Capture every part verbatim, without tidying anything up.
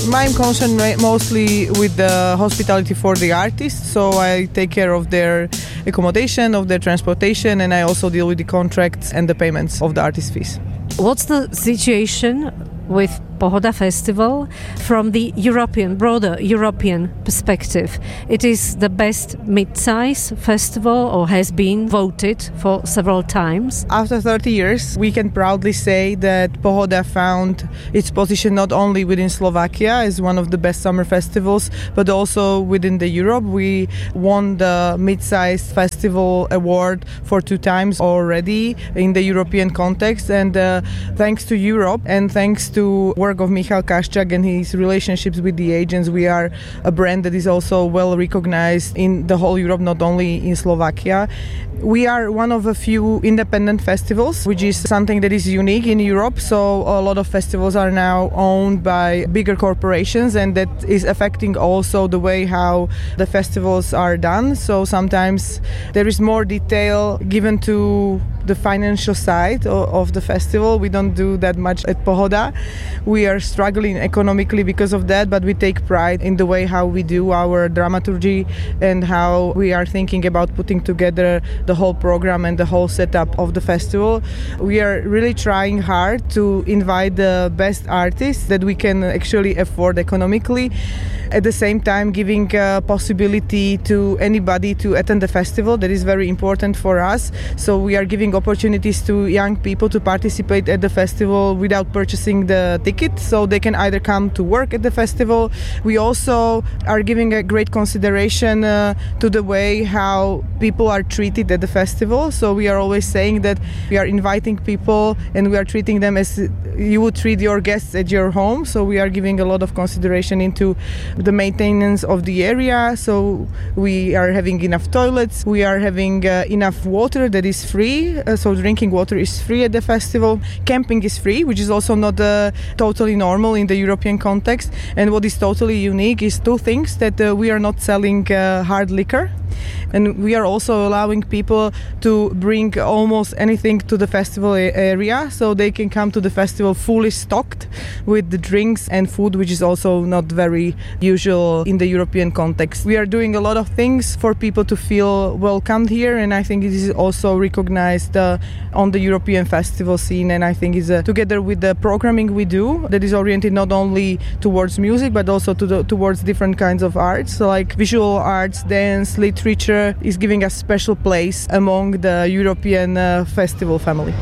I'm concerned mostly with the hospitality for the artists, so I take care of their accommodation, of their transportation, and I also deal with the contracts and the payments of the artist fees. What's the situation with Pohoda Festival from the European, broader European perspective? It is the best mid-size festival, or has been voted for several times. After thirty years, we can proudly say that Pohoda found its position not only within Slovakia as one of the best summer festivals, but also within the Europe. We won the mid-size festival award for two times already in the European context, and uh, thanks to Europe and thanks to work of Michal Kaščák and his relationships with the agents, we are a brand that is also well recognized in the whole Europe, not only in Slovakia. We are one of a few independent festivals, which is something that is unique in Europe. So a lot of festivals are now owned by bigger corporations, and that is affecting also the way how the festivals are done. So sometimes there is more detail given to the financial side of the festival. We don't do that much at Pohoda. We are struggling economically because of that, but we take pride in the way how we do our dramaturgy and how we are thinking about putting together the whole program and the whole setup of the festival. We are really trying hard to invite the best artists that we can actually afford economically, at the same time giving a possibility to anybody to attend the festival. That is very important for us. So we are giving opportunities to young people to participate at the festival without purchasing the ticket, so they can either come to work at the festival. We also are giving a great consideration uh, to the way how people are treated at the festival. So we are always saying that we are inviting people and we are treating them as you would treat your guests at your home. So we are giving a lot of consideration into the maintenance of the area. So we are having enough toilets, we are having uh, enough water that is free. Uh, so drinking water is free at the festival. Camping is free, which is also not uh, totally normal in the European context. And what is totally unique is two things: that uh, we are not selling uh, hard liquor, and we are also allowing people to bring almost anything to the festival area, so they can come to the festival fully stocked with the drinks and food, which is also not very usual in the European context. We are doing a lot of things for people to feel welcomed here, and I think it is also recognized uh, on the European festival scene. And I think it's uh, together with the programming we do that is oriented not only towards music but also to the, towards different kinds of arts, so like visual arts, dance, literature is giving a special place among the European uh, festival family.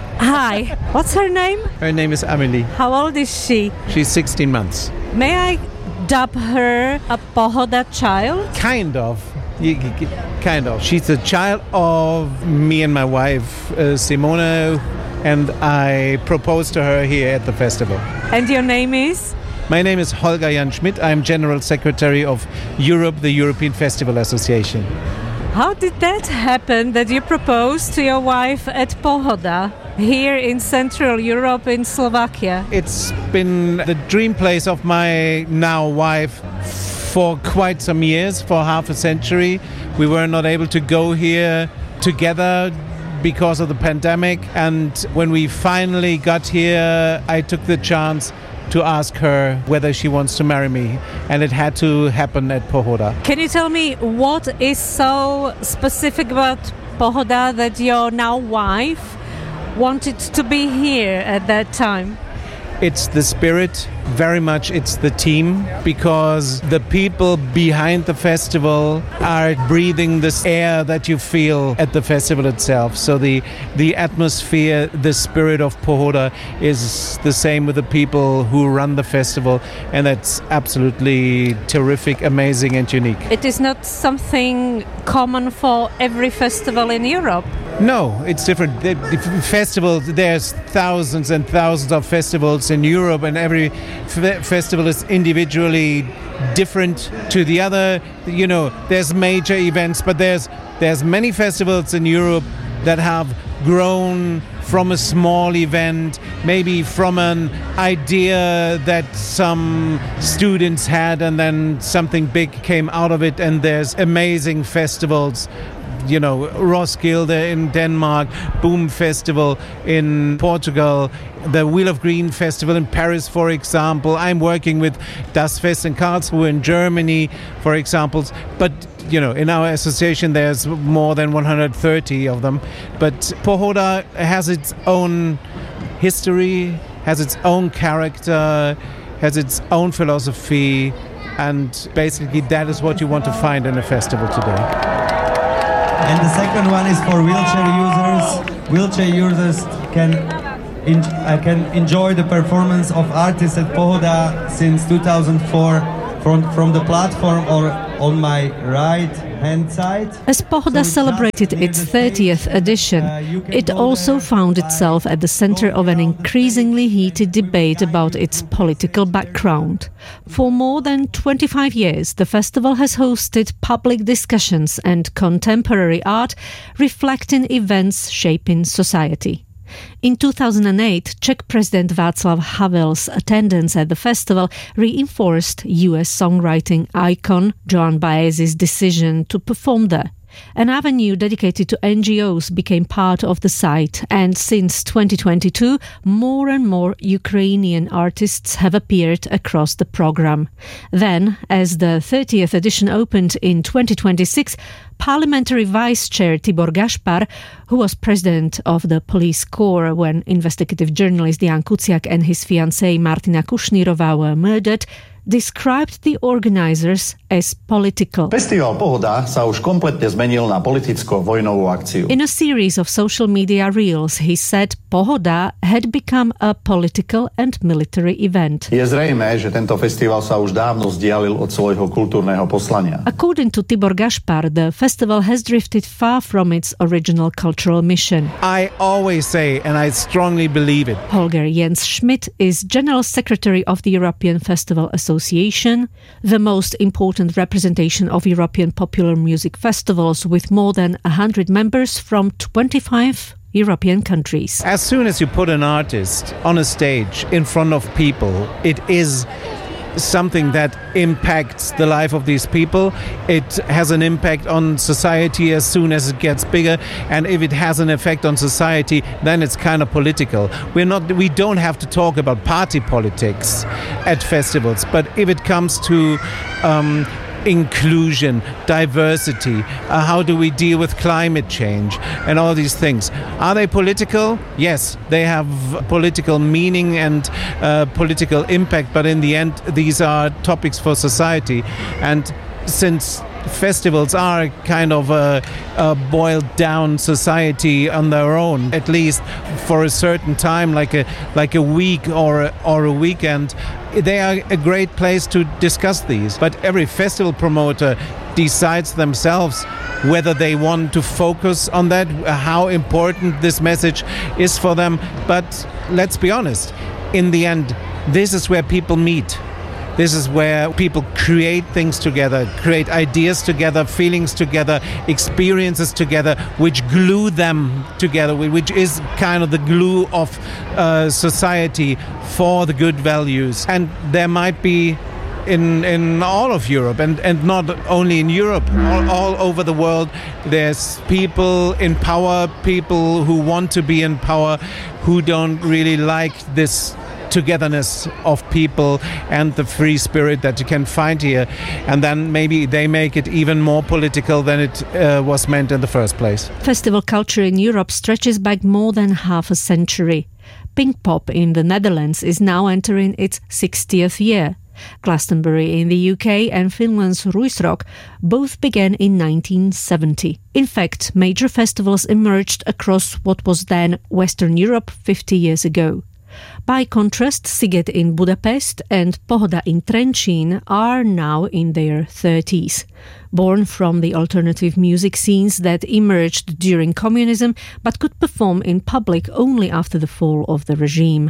Hi, what's her name? Her name is Amelie. How old is she? She's sixteen months. May I dub her a Pohoda child? Kind of. Kind of. She's a child of me and my wife, uh, Simone, and I proposed to her here at the festival. And your name is? My name is Holger Jan Schmidt. I'm General Secretary of Europe, the European Festival Association. How did that happen that you proposed to your wife at Pohoda, here in Central Europe, in Slovakia? It's been the dream place of my now wife for quite some years, for half a century. We were not able to go here together because of the pandemic, and when we finally got here, I took the chance to ask her whether she wants to marry me, and it had to happen at Pohoda. Can you tell me what is so specific about Pohoda that your now wife wanted to be here at that time? It's the spirit, very much it's the team, because the people behind the festival are breathing this air that you feel at the festival itself. So the the atmosphere, the spirit of Pohoda is the same with the people who run the festival, and that's absolutely terrific, amazing and unique. It is not something common for every festival in Europe. No, it's different. The, the festival, there's thousands and thousands of festivals in Europe, and every f- festival is individually different to the other. You know, there's major events, but there's there's many festivals in Europe that have grown from a small event, maybe from an idea that some students had, and then something big came out of it, and there's amazing festivals you know, Roskilde in Denmark, Boom Festival in Portugal, the Wheel of Green Festival in Paris, for example. I'm working with Das Fest in Karlsruhe in Germany, for example. But, you know, in our association there's more than one hundred thirty of them. But Pohoda has its own history, has its own character, has its own philosophy, and basically that is what you want to find in a festival today. And the second one is for wheelchair users. Wheelchair users can in, uh, can enjoy the performance of artists at Pohoda since two thousand four from, from the platform or on my right hand side. As Pohoda so celebrated its thirtieth edition, uh, it also found itself at the center of an increasingly heated debate about its political background. For more than twenty-five years, the festival has hosted public discussions and contemporary art reflecting events shaping society. In two thousand eight, Czech President Václav Havel's attendance at the festival reinforced U S songwriting icon Joan Baez's decision to perform there. An avenue dedicated to N G Os became part of the site, and since twenty twenty-two, more and more Ukrainian artists have appeared across the program. Then, as the thirtieth edition opened in twenty twenty-six, Parliamentary Vice Chair Tibor Gašpar, who was president of the police corps when investigative journalist Jan Kuciak and his fiancée Martina Kušnírova were murdered, described the organizers as political. Festival Pohoda sa už kompletne zmenil na politicko-vojnovú akciu. In a series of social media reels, he said Pohoda had become a political and military event. Je zrejmé, že tento festival sa už dávno vzdialil od svojho kultúrneho poslania. According to Tibor Gašpar, the festival has drifted far from its original cultural mission. I always say, and I strongly believe it. Holger Jens Schmidt is General Secretary of the European Festival Association, the most important representation of European popular music festivals, with more than one hundred members from twenty-five European countries. As soon as you put an artist on a stage in front of people, it is something that impacts the life of these people. It has an impact on society as soon as it gets bigger, and if it has an effect on society, then it's kind of political. We're not we don't have to talk about party politics at festivals, but if it comes to um, inclusion, diversity, uh, how do we deal with climate change and all these things. Are they political? Yes, they have political meaning and uh, political impact, but in the end these are topics for society. And since festivals are kind of a, a boiled down society on their own, at least for a certain time, like a like a week or a, or a weekend, they are a great place to discuss these. But every festival promoter decides themselves whether they want to focus on that, how important this message is for them. But let's be honest, in the end, this is where people meet. This is where people create things together, create ideas together, feelings together, experiences together, which glue them together, which is kind of the glue of uh, society for the good values. And there might be in in all of Europe, and, and not only in Europe, all, all over the world, there's people in power, people who want to be in power, who don't really like this togetherness of people and the free spirit that you can find here, and then maybe they make it even more political than it uh, was meant in the first place. Festival culture in Europe stretches back more than half a century. Pinkpop in the Netherlands is now entering its sixtieth year. Glastonbury in the U K and Finland's Ruisrock both began in nineteen seventy. In fact, major festivals emerged across what was then Western Europe fifty years ago. By contrast, Sziget in Budapest and Pohoda in Trenčín are now in their thirties. Born from the alternative music scenes that emerged during communism but could perform in public only after the fall of the regime.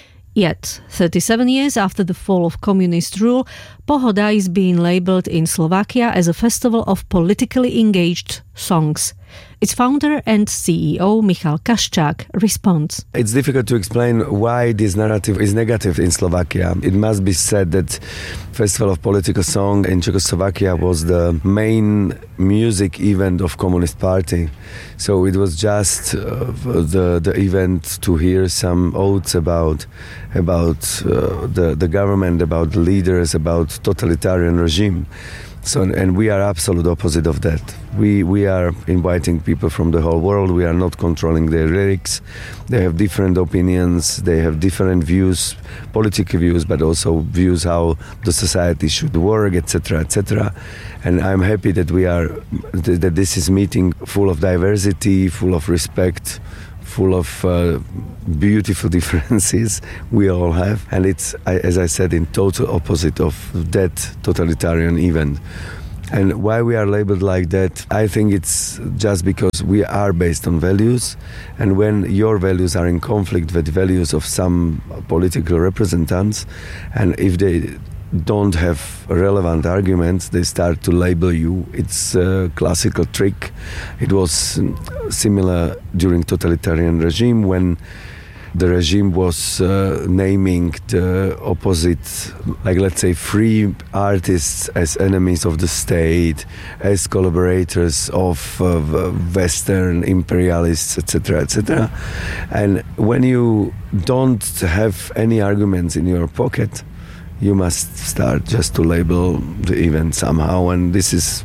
Yet, thirty-seven years after the fall of communist rule, Pohoda is being labelled in Slovakia as a festival of politically engaged songs. Its founder and C E O Michal Kaščák responds. It's difficult to explain why this narrative is negative in Slovakia. It must be said that Festival of Political Song in Czechoslovakia was the main music event of Communist Party. So it was just uh, the the event to hear some odes about about uh, the the government, about the leaders, about totalitarian regime. So, and we are absolute opposite of that. We we are inviting people from the whole world. We are not controlling their lyrics. They have different opinions. They have different views, political views, but also views how the society should work, et cetera, et cetera. And I'm happy that we are that this is meeting full of diversity, full of respect, full of uh, beautiful differences we all have, and it's, as I said, in total opposite of that totalitarian event. And why we are labeled like that, I think it's just because we are based on values, and when your values are in conflict with values of some political representatives, and if they don't have relevant arguments, they start to label you. It's a classical trick. It was similar during totalitarian regime when the regime was uh, naming the opposite, like let's say free artists as enemies of the state, as collaborators of uh, Western imperialists, et cetera, et cetera. And when you don't have any arguments in your pocket, you must start just to label the event somehow, and this is,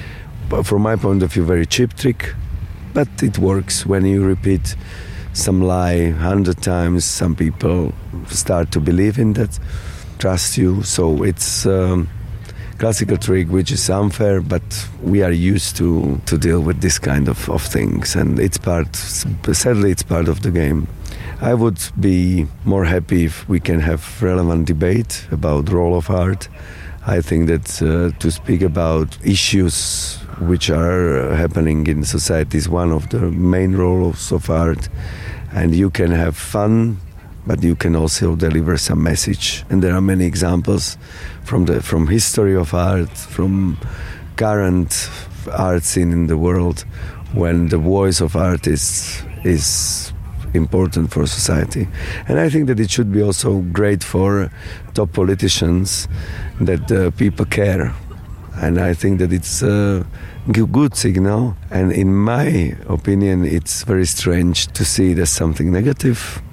from my point of view, very cheap trick, but it works. When you repeat some lie a hundred times, some people start to believe in that, trust you. So it's um, classical trick which is unfair, but we are used to to deal with this kind of, of things, and it's part, sadly it's part of the game. I would be more happy if we can have relevant debate about the role of art. I think that uh, to speak about issues which are happening in society is one of the main roles of art. And you can have fun, but you can also deliver some message. And there are many examples from the from history of art, from current art scene in the world, when the voice of artists is important for society. And I think that it should be also great for top politicians that uh, people care. And I think that it's a good signal. And in my opinion, it's very strange to see it as something negative,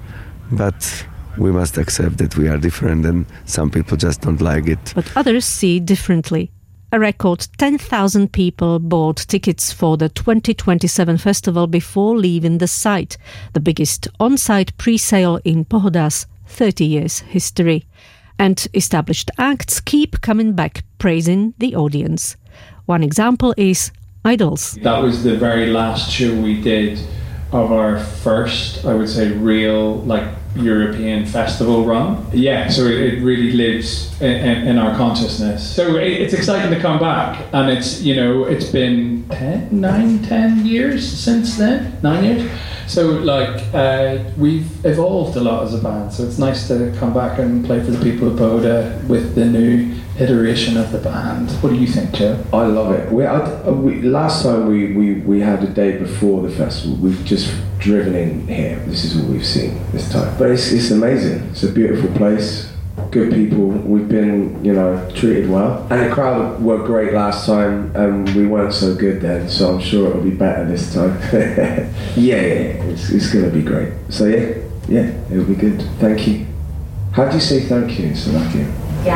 but we must accept that we are different and some people just don't like it. But others see it differently. A record ten thousand people bought tickets for the twenty twenty-seven festival before leaving the site, the biggest on-site pre-sale in Pohoda's thirty years history. And established acts keep coming back, praising the audience. One example is Idols. That was the very last show we did of our first, I would say, real like European festival run. Yeah, so it, it really lives in, in, in our consciousness. So it, it's exciting to come back, and it's, you know, it's been ten, nine, ten years since then, nine years. So like uh, we've evolved a lot as a band. So it's nice to come back and play for the people of Pohoda with the new iteration of the band. What do you think, Joe? I love it. We, I, we, last time we, we, we had a day before the festival, we've just driven in here. This is what we've seen this time. But it's, it's amazing. It's a beautiful place, good people. We've been, you know, treated well. And the crowd were great last time, and we weren't so good then, so I'm sure it'll be better this time. yeah, yeah, it's, it's going to be great. So yeah, yeah, it'll be good. Thank you. How do you say thank you in Slovakian?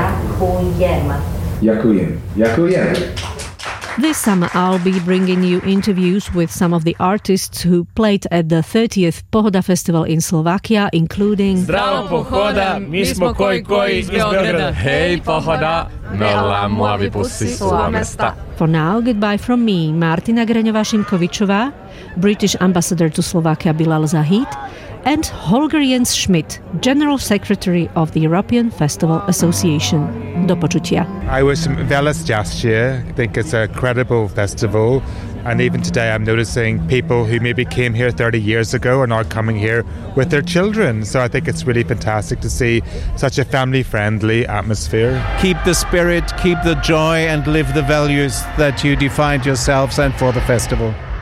Ďakujem. Ďakujem. Ďakujem. This summer I'll be bringing you interviews with some of the artists who played at the thirtieth Pohoda Festival in Slovakia, including Zdravo Pohoda, my smo koji koji iz Beograda. Hej Pohoda, veľa mlaví pusy sú mesta. For now, goodbye from me, Martina Greňová-Šimkovičová, British Ambassador to Slovakia Bilal Zahid, and Holger Jens Schmidt, General Secretary of the European Festival Association. Do počutia. I was velas last year. I think it's a credible festival. And even today I'm noticing people who maybe came here thirty years ago are now coming here with their children. So I think it's really fantastic to see such a family-friendly atmosphere. Keep the spirit, keep the joy, and live the values that you defined yourselves and for the festival.